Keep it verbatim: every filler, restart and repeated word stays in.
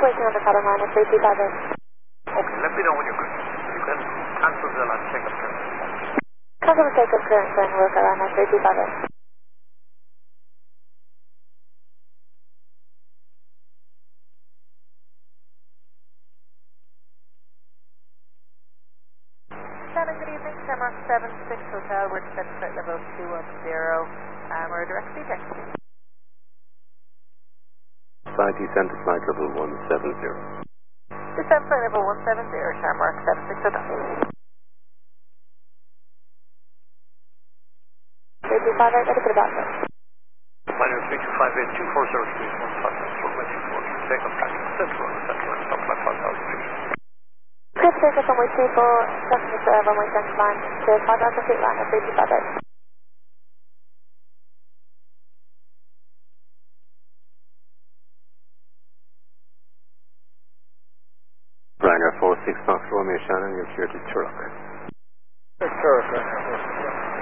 waiting on the pattern line at three two five eight. Okay, let me know when you're good. You can cancel the line, take up clearance. Cancel the take up clearance and work around at three two five eight. Shannon, good evening. Shamrock seven six Hotel. We're descending flight level two one zero. Um, we're direct eject. Flight descent to flight level one seven zero. Descend flight level one seven zero, Shamrock seven six Hotel. three two five eight, ready for the back. Minor three two five eight two four zero three one five nine four one two four. Take up tracking central on the central and stop flight five thousand feet. Clear to take up runway two four, traffic is uh, runway center line to five thousand feet line at three two five eight. Ryanair four six Fox Romeo Shannon, you're clear to Turlock. Turlock,